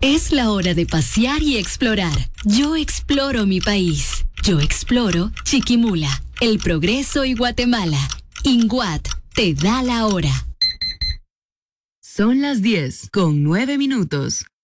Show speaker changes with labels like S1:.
S1: Es la hora de pasear y explorar. Yo exploro mi país. Yo exploro Chiquimula, El Progreso y Guatemala. INGUAT te da la hora.
S2: Son las 10:09.